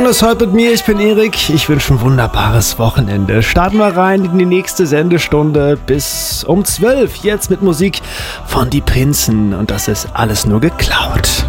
es heute mit mir. Ich bin Erik. Ich wünsche ein wunderbares Wochenende. Starten wir rein in die nächste Sendestunde bis um 12. Jetzt mit Musik von Die Prinzen. Und das ist alles nur geklaut.